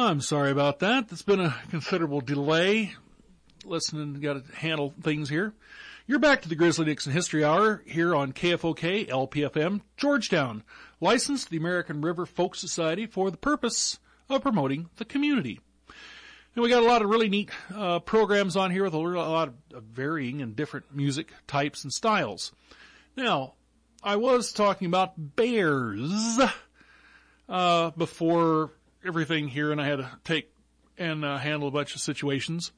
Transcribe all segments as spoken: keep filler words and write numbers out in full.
I'm sorry about that. There's been a considerable delay. Listening, got to handle things here. You're back to the Grizzly Dixon History Hour here on K F O K, L P F M, Georgetown, licensed to the American River Folk Society for the purpose of promoting the community. And we got a lot of really neat uh, programs on here with a lot of varying and different music types and styles. Now, I was talking about bears uh, before everything here, and I had to take and uh, handle a bunch of situations.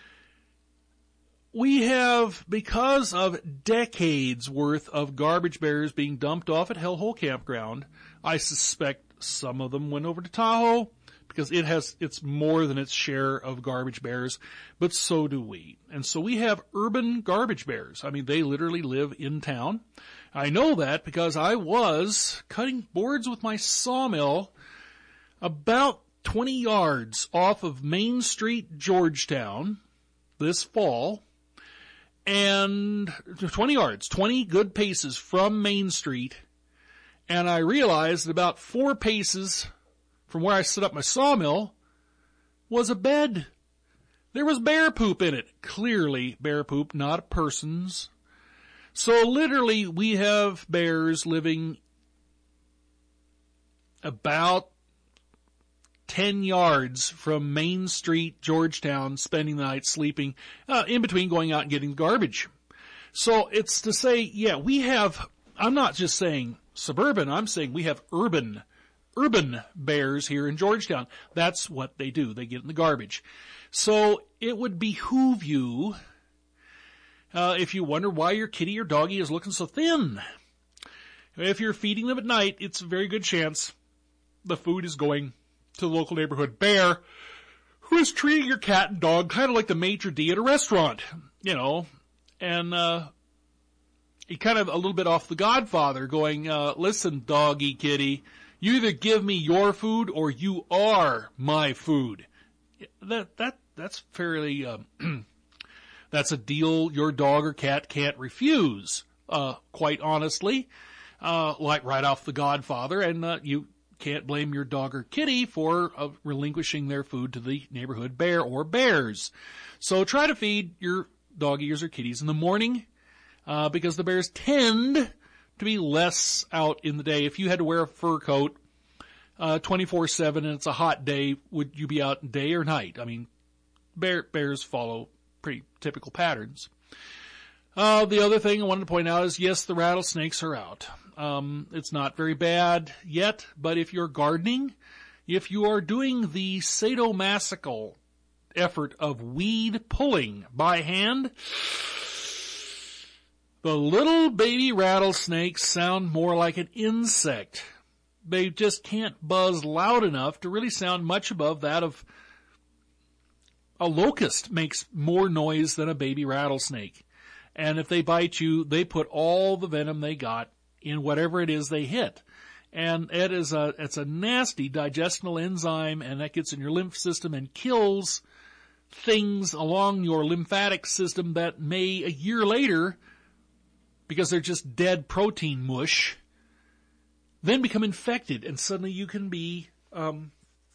We have, because of decades worth of garbage bears being dumped off at Hellhole Campground, I suspect some of them went over to Tahoe because it has, it's more than its share of garbage bears, but so do we. And so we have urban garbage bears. I mean, they literally live in town. I know that because I was cutting boards with my sawmill about twenty yards off of Main Street, Georgetown, this fall. And twenty yards, twenty good paces from Main Street. And I realized that about four paces from where I set up my sawmill was a bed. There was bear poop in it. Clearly bear poop, not a person's. So literally we have bears living about ten yards from Main Street, Georgetown, spending the night sleeping, uh, in between going out and getting garbage. So it's to say, yeah, we have, I'm not just saying suburban, I'm saying we have urban, urban bears here in Georgetown. That's what they do. They get in the garbage. So it would behoove you, uh, if you wonder why your kitty or doggy is looking so thin. If you're feeding them at night, it's a very good chance the food is going to the local neighborhood bear who is treating your cat and dog kind of like the maitre d' at a restaurant, you know, and, uh, he kind of a little bit off The Godfather going, uh, listen, doggy kitty, you either give me your food or you are my food. That, that, that's fairly, um, that's a deal your dog or cat can't refuse, uh, quite honestly, uh, like right off The Godfather, and, uh, you, can't blame your dog or kitty for uh, relinquishing their food to the neighborhood bear or bears. So try to feed your doggies or kitties in the morning, uh, because the bears tend to be less out in the day. If you had to wear a fur coat, uh, twenty-four seven and it's a hot day, would you be out day or night? I mean, bear, bears follow pretty typical patterns. Uh, the other thing I wanted to point out is, yes, the rattlesnakes are out. Um, it's not very bad yet, but if you're gardening, if you are doing the sadomasochal effort of weed pulling by hand, the little baby rattlesnakes sound more like an insect. They just can't buzz loud enough to really sound much above that of a locust. Makes more noise than a baby rattlesnake. And if they bite you, they put all the venom they got in whatever it is they hit. And it is a, it's a nasty digestional enzyme, and that gets in your lymph system and kills things along your lymphatic system that may a year later, because they're just dead protein mush, then become infected, and suddenly you can be, um,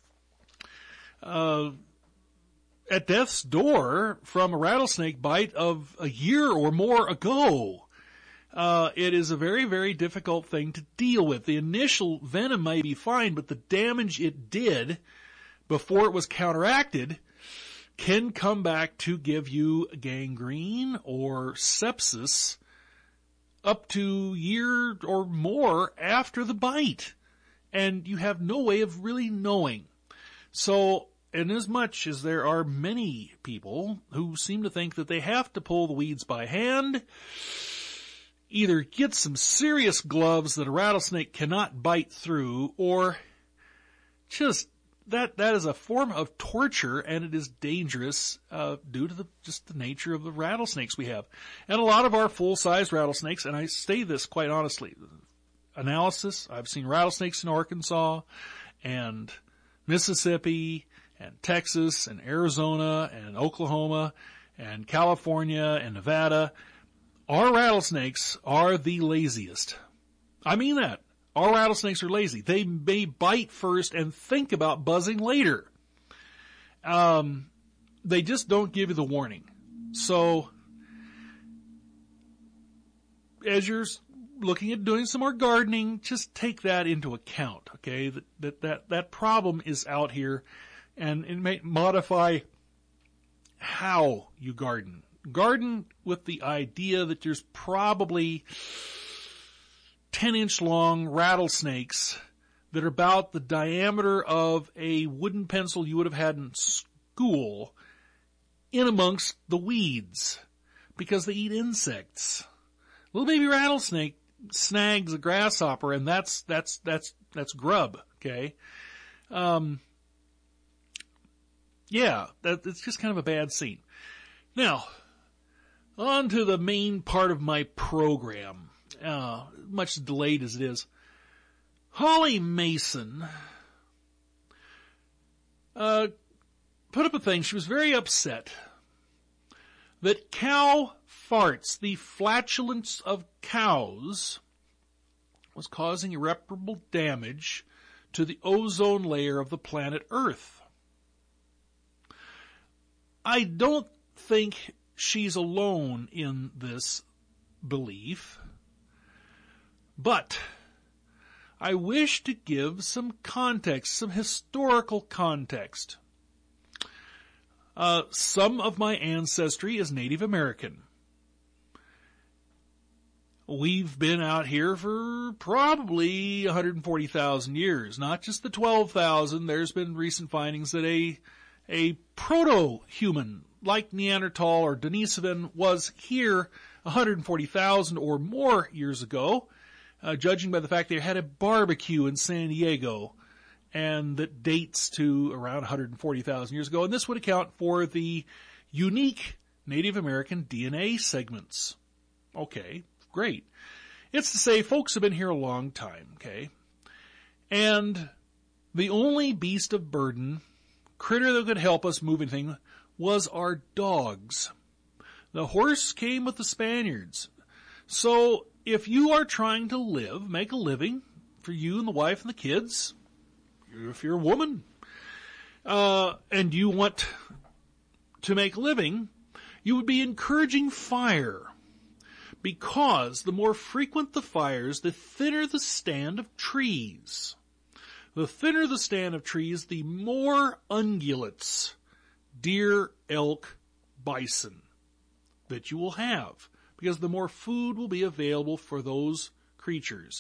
uh, at death's door from a rattlesnake bite of a year or more ago. Uh, it is a very, very difficult thing to deal with. The initial venom may be fine, but the damage it did before it was counteracted can come back to give you gangrene or sepsis up to a year or more after the bite. And you have no way of really knowing. So, inasmuch as there are many people who seem to think that they have to pull the weeds by hand, either get some serious gloves that a rattlesnake cannot bite through, or just that that is a form of torture, and it is dangerous uh due to the just the nature of the rattlesnakes we have. And a lot of our full-size rattlesnakes, and I say this quite honestly, analysis, I've seen rattlesnakes in Arkansas and Mississippi and Texas and Arizona and Oklahoma and California and Nevada. Our rattlesnakes are the laziest. I mean that. Our rattlesnakes are lazy. They may bite first and think about buzzing later. Um, they just don't give you the warning. So, as you're looking at doing some more gardening, just take that into account, okay? That, that, that, that problem is out here, and it may modify how you garden. Garden with the idea that there's probably ten inch long rattlesnakes that are about the diameter of a wooden pencil you would have had in school in amongst the weeds because they eat insects. Little baby rattlesnake snags a grasshopper, and that's, that's, that's, that's grub, okay? Um, yeah, that, it's just kind of a bad scene. Now, on to the main part of my program, uh, much delayed as it is. Holly Mason, uh, put up a thing. She was very upset that cow farts, the flatulence of cows, was causing irreparable damage to the ozone layer of the planet Earth. I don't think she's alone in this belief, but I wish to give some context, some historical context. Uh, some of my ancestry is Native American. We've been out here for probably one hundred forty thousand years, not just the twelve thousand. There's been recent findings that a, a proto-human like Neanderthal or Denisovan was here one hundred forty thousand or more years ago, uh, judging by the fact they had a barbecue in San Diego, and that dates to around one hundred forty thousand years ago. And this would account for the unique Native American D N A segments. Okay, great. It's to say folks have been here a long time, okay? And the only beast of burden, critter that could help us move anything, was our dogs. The horse came with the Spaniards. So if you are trying to live, make a living for you and the wife and the kids, if you're a woman, uh, and you want to make a living, you would be encouraging fire. Because the more frequent the fires, the thinner the stand of trees. The thinner the stand of trees, the more ungulates, deer, elk, bison, that you will have. Because the more food will be available for those creatures.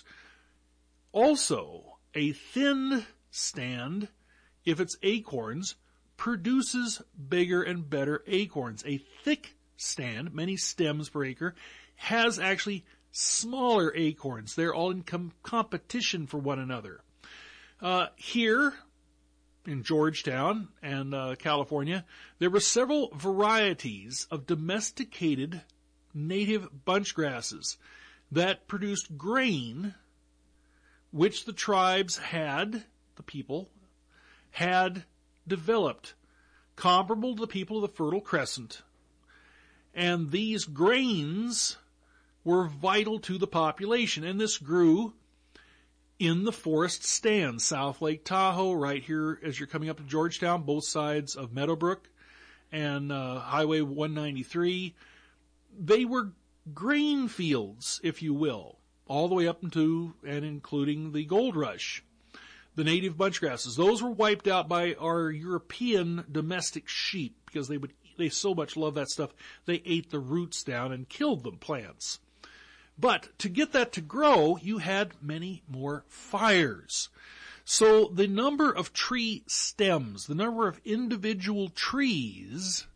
Also, a thin stand, if it's acorns, produces bigger and better acorns. A thick stand, many stems per acre, has actually smaller acorns. They're all in com- competition for one another. Uh, here in Georgetown and uh, California, there were several varieties of domesticated native bunch grasses that produced grain, which the tribes had, the people, had developed, comparable to the people of the Fertile Crescent. And these grains were vital to the population, and this grew in the forest stands, South Lake Tahoe, right here as you're coming up to Georgetown, both sides of Meadowbrook and uh, Highway one ninety-three. They were grain fields, if you will, all the way up into and including the gold rush. The native bunch grasses, those were wiped out by our European domestic sheep because they would they so much love that stuff. They ate the roots down and killed the plants. But to get that to grow, you had many more fires. So the number of tree stems, the number of individual trees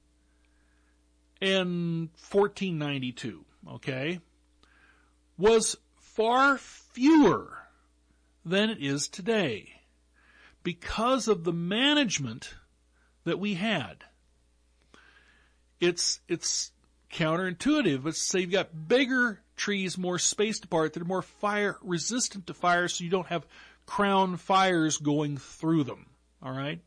in fourteen ninety-two, okay, was far fewer than it is today because of the management that we had. It's, it's counterintuitive. Let's say you've got bigger trees, more spaced apart, that are more fire resistant to fire, so you don't have crown fires going through them. All right?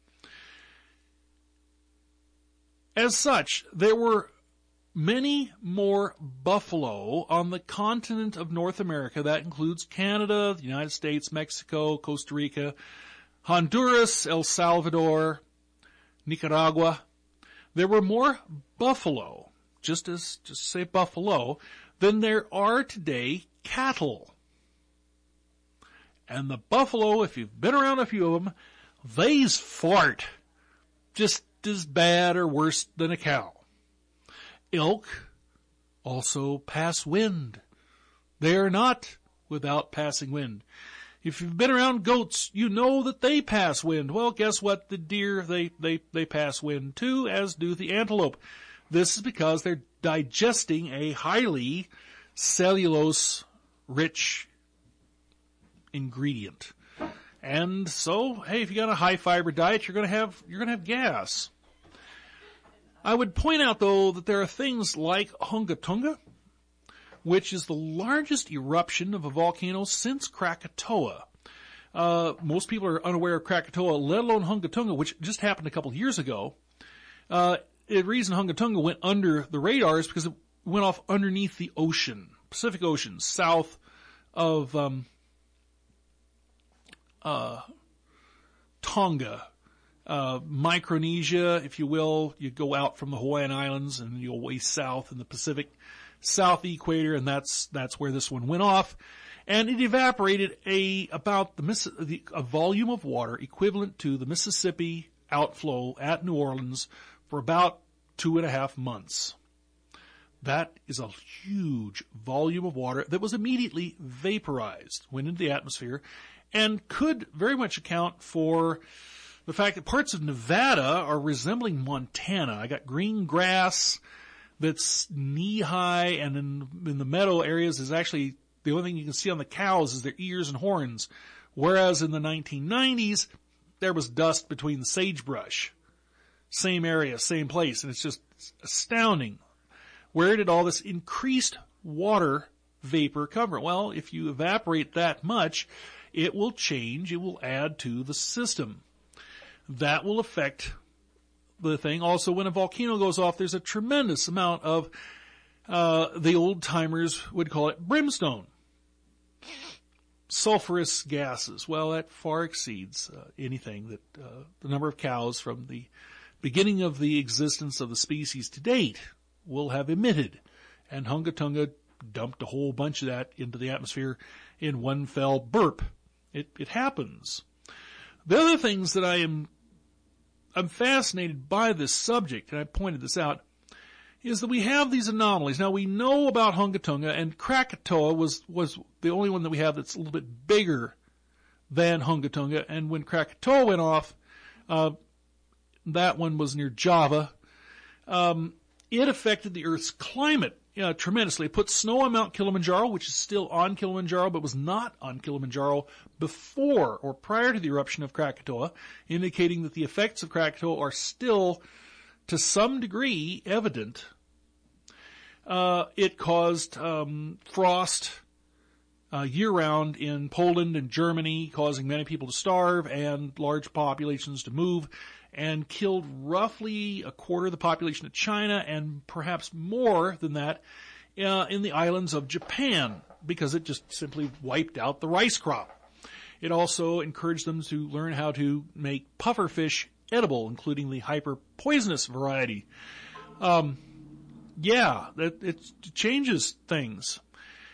As such, there were many more buffalo on the continent of North America. That includes Canada, the United States, Mexico, Costa Rica, Honduras, El Salvador, Nicaragua, there were more buffalo, just as, just say buffalo, than there are today cattle. And the buffalo, if you've been around a few of them, they's fart just as bad or worse than a cow. Elk also pass wind. They are not without passing wind. If you've been around goats, you know that they pass wind. Well, guess what? The deer, they, they, they pass wind too, as do the antelope. This is because they're digesting a highly cellulose-rich ingredient. And so, hey, if you got a high fiber diet, you're going to have, you're going to have gas. I would point out though that there are things like Hunga Tonga, which is the largest eruption of a volcano since Krakatoa. Uh, most people are unaware of Krakatoa, let alone Hunga Tonga, which just happened a couple of years ago. Uh, the reason Hunga Tonga went under the radar is because it went off underneath the ocean, Pacific Ocean, south of, um, uh, Tonga. Uh, Micronesia, if you will, you go out from the Hawaiian Islands and you go way south in the Pacific, south equator, and that's, that's where this one went off. And it evaporated a, about the, the, a volume of water equivalent to the Mississippi outflow at New Orleans for about two and a half months. That is a huge volume of water that was immediately vaporized, went into the atmosphere, and could very much account for the fact that parts of Nevada are resembling Montana. I got green grass that's knee-high, and in, in the meadow areas is actually, the only thing you can see on the cows is their ears and horns. Whereas in the nineteen nineties, there was dust between the sagebrush. Same area, same place, and it's just astounding. Where did all this increased water vapor come from? Well, if you evaporate that much, it will change, it will add to the system. That will affect the thing. Also, when a volcano goes off, there's a tremendous amount of, uh, the old timers would call it brimstone. Sulfurous gases. Well, that far exceeds uh, anything that, uh, the number of cows from the beginning of the existence of the species to date will have emitted. And Hunga Tonga dumped a whole bunch of that into the atmosphere in one fell burp. It, it happens. The other things that I am, I'm fascinated by this subject, and I pointed this out, is that we have these anomalies. Now we know about Hunga Tonga, and Krakatoa was, was the only one that we have that's a little bit bigger than Hunga Tonga, and when Krakatoa went off, uh, that one was near Java, um, it affected the Earth's climate uh, tremendously. It put snow on Mount Kilimanjaro, which is still on Kilimanjaro, but was not on Kilimanjaro before or prior to the eruption of Krakatoa, indicating that the effects of Krakatoa are still, to some degree, evident. Uh, it caused um, frost uh, year-round in Poland and Germany, causing many people to starve and large populations to move, and killed roughly a quarter of the population of China and perhaps more than that uh, in the islands of Japan, because it just simply wiped out the rice crop. It also encouraged them to learn how to make pufferfish edible, including the hyper-poisonous variety. Um, yeah, that it changes things.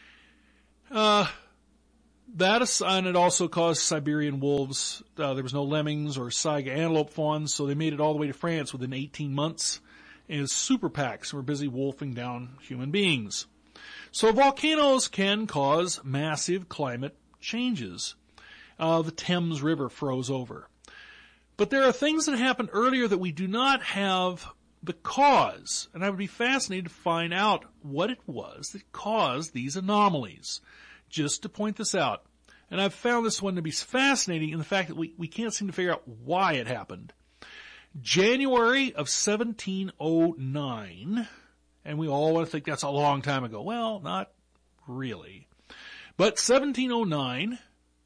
Uh, That and it also caused Siberian wolves. Uh, there was no lemmings or saiga antelope fawns, so they made it all the way to France within eighteen months. And super packs were busy wolfing down human beings. So volcanoes can cause massive climate changes. Uh, the Thames River froze over. But there are things that happened earlier that we do not have the cause. And I would be fascinated to find out what it was that caused these anomalies. Just to point this out. And I've found this one to be fascinating in the fact that we, we can't seem to figure out why it happened. January of seventeen oh nine, and we all want to think that's a long time ago. Well, not really. But seventeen oh nine,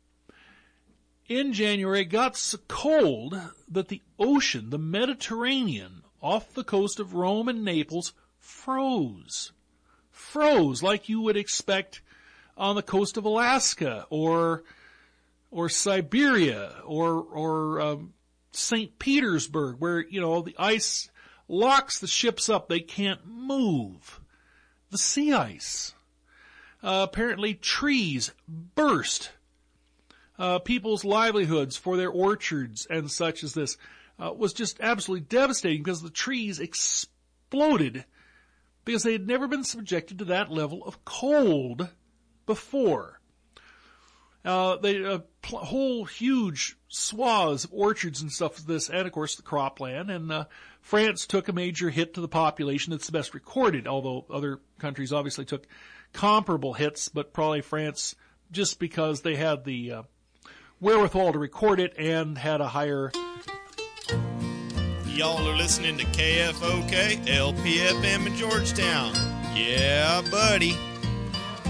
in January, it got so cold that the ocean, the Mediterranean, off the coast of Rome and Naples, froze. Froze like you would expect on the coast of Alaska or or Siberia or or um, Saint Petersburg, where, you know, the ice locks the ships up. They can't move. The sea ice. Uh, apparently trees burst. Uh, people's livelihoods for their orchards and such as this uh, was just absolutely devastating because the trees exploded because they had never been subjected to that level of cold before. Uh, they, uh, pl- whole huge swaths of orchards and stuff like this, and of course the cropland, and, uh, France took a major hit to the population. That's the best recorded, although other countries obviously took comparable hits, but probably France, just because they had the, uh, wherewithal to record it and had a higher. Y'all are listening to K F O K, L P F M in Georgetown. Yeah, buddy.